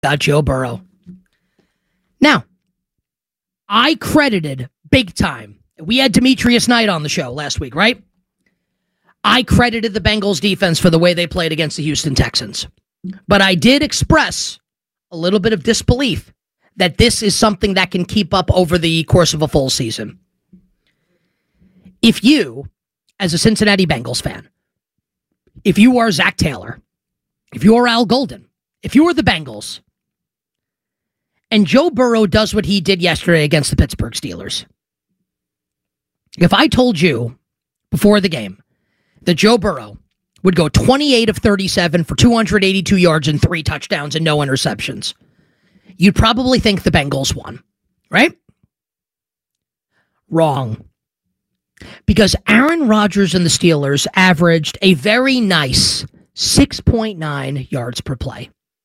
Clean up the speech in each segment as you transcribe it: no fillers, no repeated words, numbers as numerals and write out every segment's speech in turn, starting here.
Got Joe Burrow. Now, I credited big time. We had Demetrius Knight on the show last week, right? I credited the Bengals defense for the way they played against the Houston Texans. But I did express a little bit of disbelief that this is something that can keep up over the course of a full season. If you, as a Cincinnati Bengals fan, if you are Zach Taylor, if you are Al Golden, if you are the Bengals, and Joe Burrow does what he did yesterday against the Pittsburgh Steelers, if I told you before the game that Joe Burrow would go 28 of 37 for 282 yards and 3 touchdowns and no interceptions, you'd probably think the Bengals won, right? Wrong. Because Aaron Rodgers and the Steelers averaged a very nice 6.9 yards per play.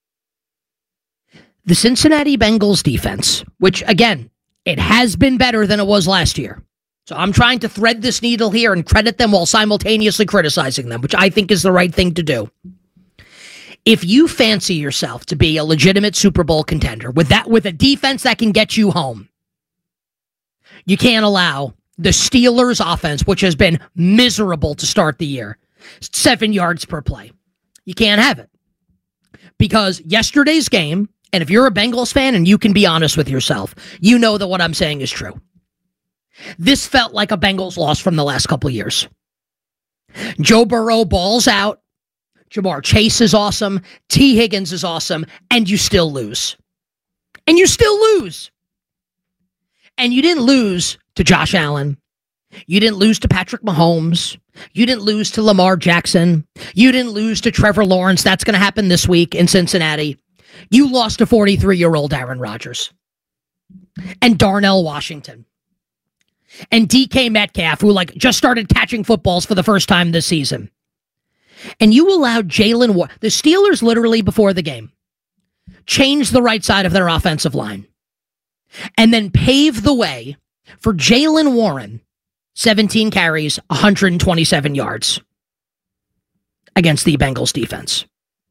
The Cincinnati Bengals defense, which, again, it has been better than it was last year. So I'm trying to thread this needle here and credit them while simultaneously criticizing them, which I think is the right thing to do. If you fancy yourself to be a legitimate Super Bowl contender with a defense that can get you home, you can't allow the Steelers' offense, which has been miserable to start the year, 7 yards per play. You can't have it. Because yesterday's game, and if you're a Bengals fan and you can be honest with yourself, you know that what I'm saying is true. This felt like a Bengals loss from the last couple of years. Joe Burrow balls out. Jamar Chase is awesome. T. Higgins is awesome. And you still lose. And you still lose. And you didn't lose to Josh Allen. You didn't lose to Patrick Mahomes. You didn't lose to Lamar Jackson. You didn't lose to Trevor Lawrence. That's going to happen this week in Cincinnati. You lost to 43-year-old Aaron Rodgers. And Darnell Washington. And DK Metcalf, who just started catching footballs for the first time this season. And you allowed the Steelers literally before the game changed the right side of their offensive line and then paved the way for Jaylen Warren, 17 carries, 127 yards against the Bengals defense.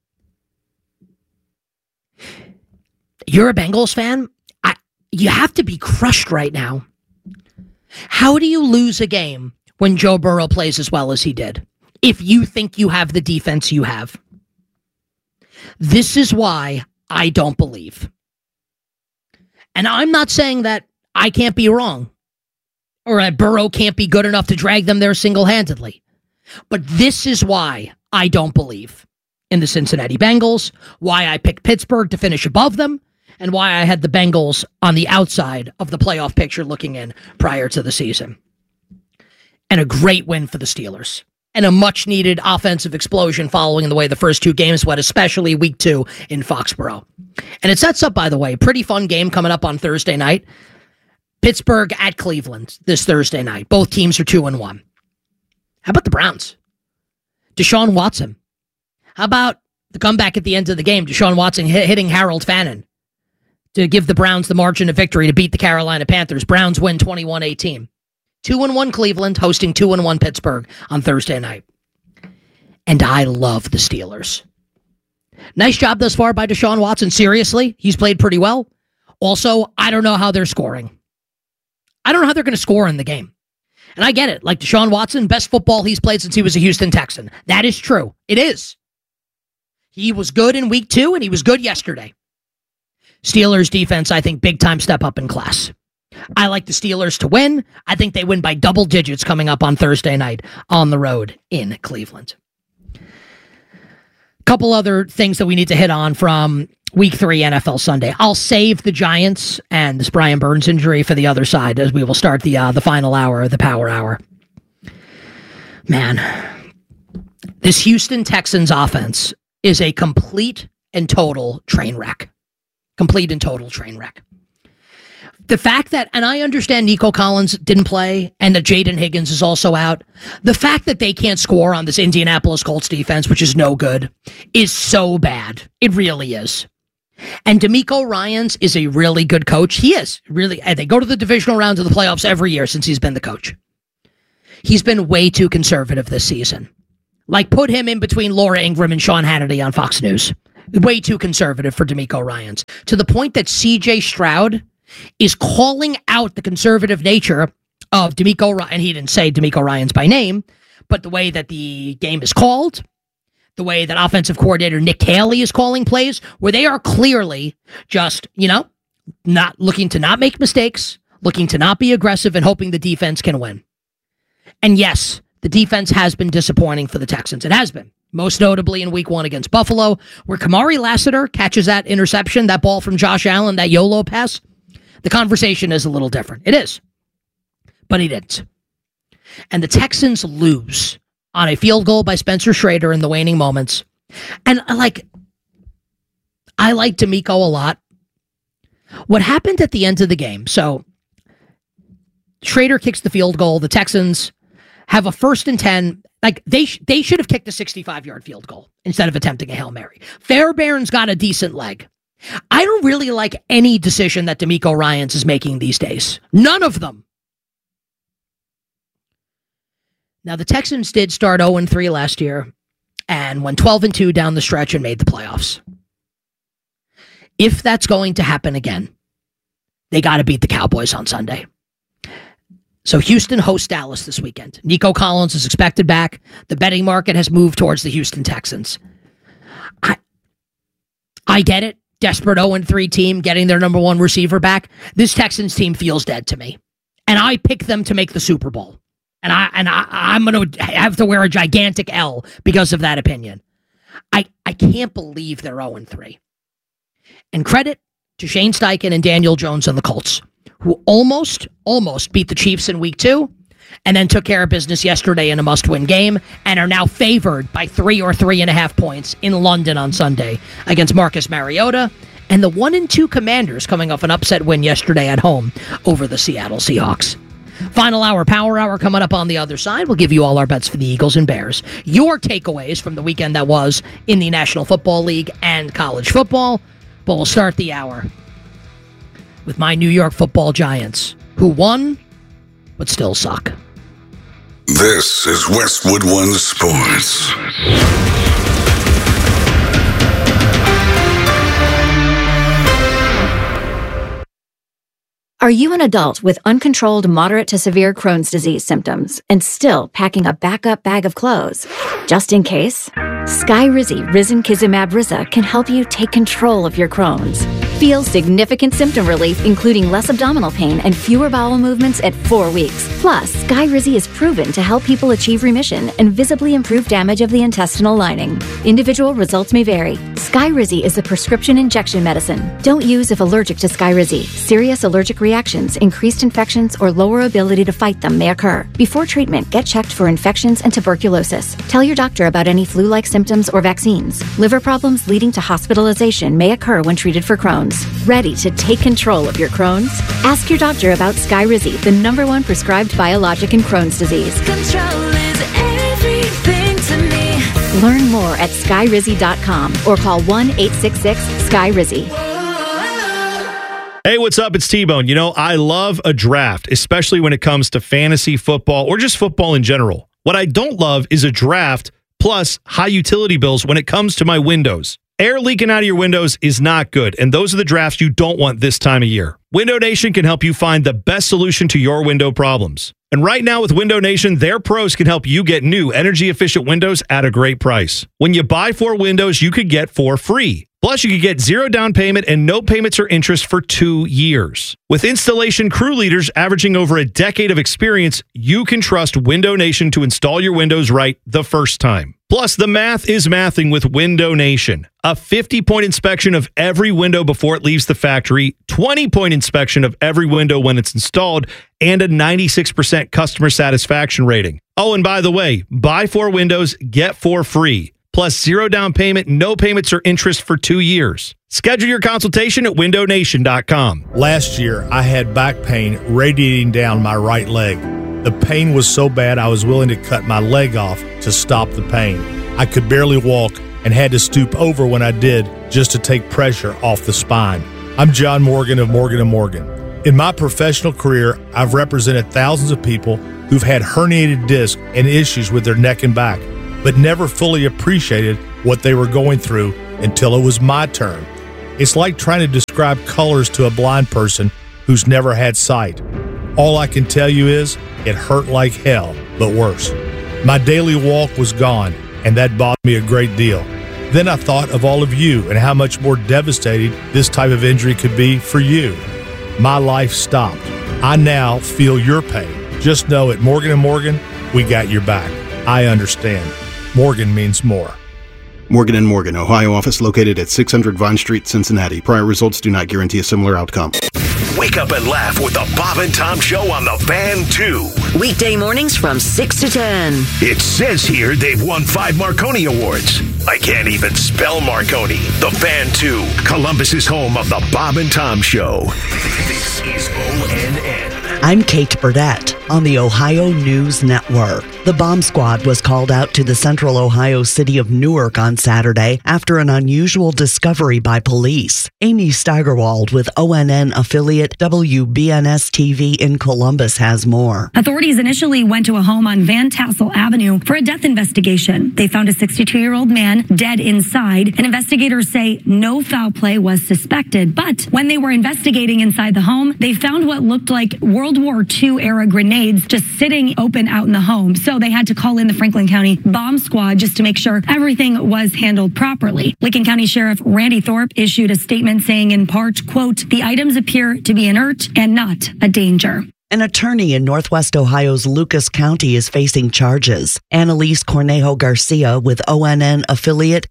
You're a Bengals fan? You have to be crushed right now. How do you lose a game when Joe Burrow plays as well as he did, if you think you have the defense you have? This is why I don't believe. And I'm not saying that I can't be wrong or that Burrow can't be good enough to drag them there single-handedly. But this is why I don't believe in the Cincinnati Bengals, why I picked Pittsburgh to finish above them, and why I had the Bengals on the outside of the playoff picture looking in prior to the season. And a great win for the Steelers. And a much-needed offensive explosion following the way the first 2 games went, especially week 2 in Foxborough. And it sets up, by the way, a pretty fun game coming up on Thursday night. Pittsburgh at Cleveland this Thursday night. Both teams are 2-1. How about the Browns? Deshaun Watson. How about the comeback at the end of the game? Deshaun Watson hitting Harold Fannin to give the Browns the margin of victory to beat the Carolina Panthers. Browns win 21-18. 2-1 Cleveland hosting 2-1 Pittsburgh on Thursday night. And I love the Steelers. Nice job thus far by Deshaun Watson. Seriously, he's played pretty well. Also, I don't know how they're scoring. I don't know how they're going to score in the game. And I get it. Like Deshaun Watson, best football he's played since he was a Houston Texan. That is true. It is. He was good in week 2 and he was good yesterday. Steelers defense, I think, big time step up in class. I like the Steelers to win. I think they win by double digits coming up on Thursday night on the road in Cleveland. Couple other things that we need to hit on from week 3 NFL Sunday. I'll save the Giants and this Brian Burns injury for the other side as we will start the final hour, the power hour. Man, this Houston Texans offense is a complete and total train wreck. Complete and total train wreck. The fact that, and I understand Nico Collins didn't play and that Jaden Higgins is also out, the fact that they can't score on this Indianapolis Colts defense, which is no good, is so bad. It really is. And DeMeco Ryans is a really good coach. He is. Really. They go to the divisional rounds of the playoffs every year since he's been the coach. He's been way too conservative this season. Like, put him in between Laura Ingraham and Sean Hannity on Fox News. Way too conservative for DeMeco Ryans, to the point that CJ Stroud is calling out the conservative nature of DeMeco Ryan. And he didn't say DeMeco Ryans by name, but the way that the game is called, the way that offensive coordinator Nick Haley is calling plays, where they are clearly just, not looking to not make mistakes, looking to not be aggressive, and hoping the defense can win. And yes, the defense has been disappointing for the Texans. It has been. Most notably in week 1 against Buffalo, where Kamari Lassiter catches that interception, that ball from Josh Allen, that YOLO pass. The conversation is a little different. It is. But he didn't. And the Texans lose on a field goal by Spencer Schrader in the waning moments. And I like DeMeco a lot. What happened at the end of the game? So Schrader kicks the field goal. The Texans have a 1st and 10. Like, they should have kicked a 65-yard field goal instead of attempting a Hail Mary. Fairbairn's got a decent leg. I don't really like any decision that DeMeco Ryans is making these days. None of them. Now, the Texans did start 0-3 last year and went 12-2 down the stretch and made the playoffs. If that's going to happen again, they got to beat the Cowboys on Sunday. So Houston hosts Dallas this weekend. Nico Collins is expected back. The betting market has moved towards the Houston Texans. I get it. Desperate 0-3 team getting their number 1 receiver back. This Texans team feels dead to me. And I pick them to make the Super Bowl. And I'm going to have to wear a gigantic L because of that opinion. I can't believe they're 0-3. And credit to Shane Steichen and Daniel Jones and the Colts, who almost beat the Chiefs in week 2 and then took care of business yesterday in a must-win game and are now favored by 3 or 3.5 points in London on Sunday against Marcus Mariota and the 1-2 Commanders coming off an upset win yesterday at home over the Seattle Seahawks. Final hour, Power Hour, coming up on the other side. We'll give you all our bets for the Eagles and Bears. Your takeaways from the weekend that was in the National Football League and college football. But we'll start the hour with my New York Football Giants, who won, but still suck. This is Westwood One Sports. Are you an adult with uncontrolled moderate to severe Crohn's disease symptoms and still packing a backup bag of clothes? Just in case, Skyrizi Risankizumab Riza can help you take control of your Crohn's. Feel significant symptom relief, including less abdominal pain and fewer bowel movements at 4 weeks. Plus, Skyrizi is proven to help people achieve remission and visibly improve damage of the intestinal lining. Individual results may vary. Skyrizi is a prescription injection medicine. Don't use if allergic to Skyrizi. Serious allergic reactions, increased infections, or lower ability to fight them may occur. Before treatment, get checked for infections and tuberculosis. Tell your doctor about any flu-like symptoms or vaccines. Liver problems leading to hospitalization may occur when treated for Crohn's. Ready to take control of your Crohn's? Ask your doctor about Skyrizi, the #1 prescribed biologic in Crohn's disease. Control is everything to me. Learn more at Skyrizi.com or call 1-866-SKYRIZI. Hey, what's up? It's T-Bone. I love a draft, especially when it comes to fantasy football or just football in general. What I don't love is a draft plus high utility bills when it comes to my windows. Air leaking out of your windows is not good, and those are the drafts you don't want this time of year. Window Nation can help you find the best solution to your window problems. And right now with Window Nation, their pros can help you get new energy-efficient windows at a great price. When you buy 4 windows, you could get 4 free. Plus, you could get 0 down payment and no payments or interest for 2 years. With installation crew leaders averaging over a decade of experience, you can trust Window Nation to install your windows right the first time. Plus, the math is mathing with Window Nation. A 50-point inspection of every window before it leaves the factory, 20-point inspection of every window when it's installed, and a 96% customer satisfaction rating. Oh, and by the way, buy 4 windows, get 4 free. Plus 0 down payment, no payments or interest for 2 years. Schedule your consultation at windownation.com. Last year, I had back pain radiating down my right leg. The pain was so bad I was willing to cut my leg off to stop the pain. I could barely walk and had to stoop over when I did just to take pressure off the spine. I'm John Morgan of Morgan & Morgan. In my professional career, I've represented thousands of people who've had herniated discs and issues with their neck and back, but never fully appreciated what they were going through until it was my turn. It's like trying to describe colors to a blind person who's never had sight. All I can tell you is it hurt like hell, but worse. My daily walk was gone, and that bothered me a great deal. Then I thought of all of you and how much more devastating this type of injury could be for you. My life stopped. I now feel your pain. Just know at Morgan & Morgan, we got your back. I understand. Morgan means more. Morgan & Morgan, Ohio office located at 600 Vine Street, Cincinnati. Prior results do not guarantee a similar outcome. Wake up and laugh with the Bob and Tom Show on the Fan 2. Weekday mornings from 6 to 10. It says here they've won 5 Marconi Awards. I can't even spell Marconi. The Fan 2, Columbus's home of the Bob and Tom Show. This is ONN. I'm Kate Burdett on the Ohio News Network. The bomb squad was called out to the central Ohio city of Newark on Saturday after an unusual discovery by police. Amy Steigerwald with ONN affiliate WBNS-TV in Columbus has more. Authorities initially went to a home on Van Tassel Avenue for a death investigation. They found a 62-year-old man dead inside, and investigators say no foul play was suspected. But when they were investigating inside the home, they found what looked like World War II-era grenades just sitting open out in the home. So they had to call in the Franklin County Bomb Squad just to make sure everything was handled properly. Lincoln County Sheriff Randy Thorpe issued a statement saying in part, quote, "The items appear to be inert and not a danger." An attorney in Northwest Ohio's Lucas County is facing charges. Annalise Cornejo Garcia with ONN affiliate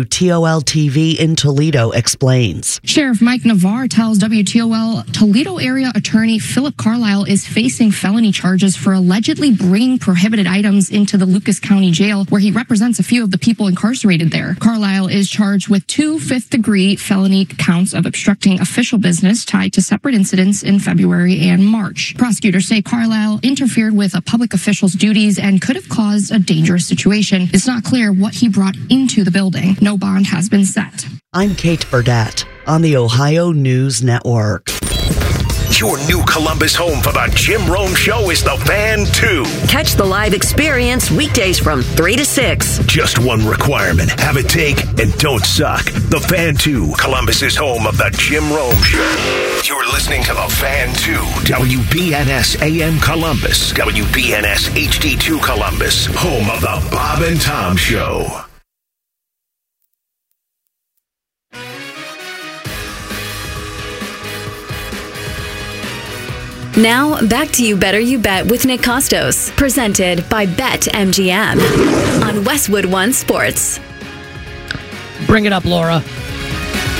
WTOL-TV in Toledo explains. Sheriff Mike Navarre tells WTOL Toledo area attorney Philip Carlisle is facing felony charges for allegedly bringing prohibited items into the Lucas County Jail, where he represents a few of the people incarcerated there. Carlisle is charged with 2 fifth-degree felony counts of obstructing official business tied to separate incidents in February and March. Prosecutors say Carlisle interfered with a public official's duties and could have caused a dangerous situation. It's not clear what he brought into the building. No bond has been set. I'm Kate Burdett on the Ohio News Network. Your new Columbus home for the Jim Rome Show is the Fan 2. Catch the live experience weekdays from 3 to 6. Just one requirement. Have a take and don't suck. The Fan 2, Columbus's home of the Jim Rome Show. You're listening to the Fan 2, WBNS AM Columbus, WBNS HD2 Columbus, home of the Bob and Tom Show. Now, back to You Better You Bet with Nick Costos, presented by BetMGM on Westwood One Sports. Bring it up, Laura.